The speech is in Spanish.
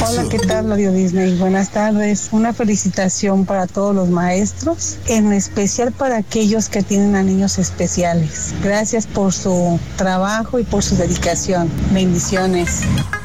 Hola, ¿qué tal, Radio Disney? Buenas tardes. Una felicitación para todos los maestros, en especial para aquellos que tienen a niños especiales. Gracias por su trabajo y por su dedicación. Bendiciones.